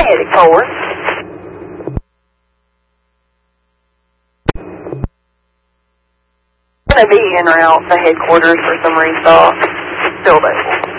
heading for? Going to be in or out the headquarters for some restock. Still there.